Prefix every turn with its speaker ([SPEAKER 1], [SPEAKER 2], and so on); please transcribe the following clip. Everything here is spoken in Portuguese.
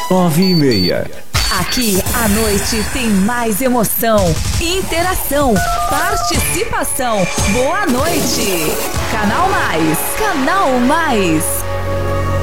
[SPEAKER 1] 9h30.
[SPEAKER 2] Aqui a noite tem mais emoção, interação, participação. Boa noite. Canal Mais. Canal Mais.